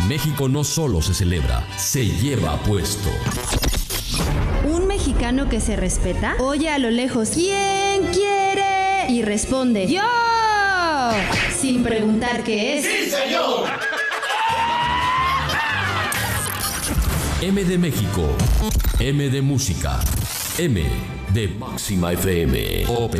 México no solo se celebra, se lleva puesto. Un mexicano que se respeta oye a lo lejos: ¿quién quiere? Y responde: ¡yo! Sin preguntar qué es. ¡Sí, señor! M de México, M de música, M de Máxima FM.